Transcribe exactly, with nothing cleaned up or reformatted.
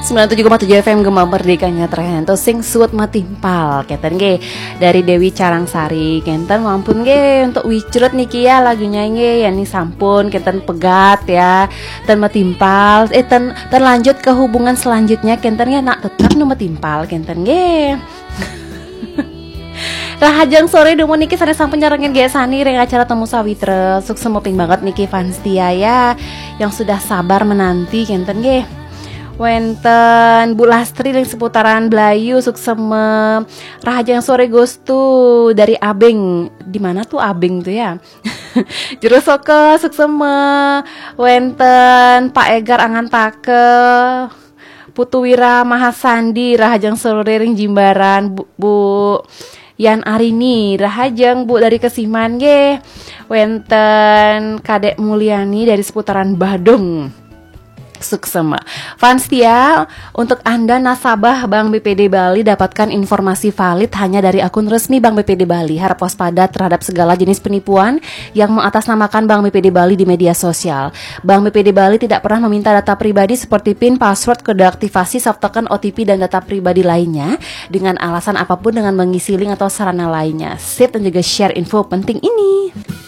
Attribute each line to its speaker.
Speaker 1: sembilan puluh tujuh koma tujuh F M Gema Merdekanya Trento sing suut matimpal kenten ge dari Dewi Carangsari kenten mampun ge untuk wicrut niki ya lagunya ge ya nih sampun kenten pegat ya ten matimpal eh ten, ten lanjut ke hubungan selanjutnya kenten ya nak tetap nu matimpal kenten ge Rahajang sore dumo niki sana sang penyerangin G Sani reng acara temu sawitra sukses moping banget niki fans dia ya yang sudah sabar menanti kenten ge wenten Bu Lastri yang seputaran Belayu sukseme Rahajang sore gostu dari Abeng di mana tuh Abeng tuh ya Jero soke sukseme wenten Pak Egar Angan Take Putu Wira Mahasandi Rahajang sore ring Jimbaran Bu, Bu Yan Arini Rahajang Bu dari Kesiman ge wenten Kadek Mulyani dari seputaran Badung suksema fans dia untuk Anda nasabah Bank B P D Bali dapatkan informasi valid hanya dari akun resmi Bank B P D Bali. Harap waspada terhadap segala jenis penipuan yang mengatasnamakan Bank B P D Bali di media sosial. Bank B P D Bali tidak pernah meminta data pribadi seperti PIN, password, kode aktivasi, soft token, O T P dan data pribadi lainnya dengan alasan apapun dengan mengisi link atau sarana lainnya. Save dan juga share info penting ini.